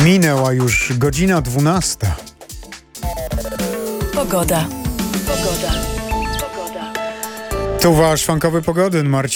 Minęła już godzina 12. Pogoda. Tu wasz funkowy Pogodyn, Marcin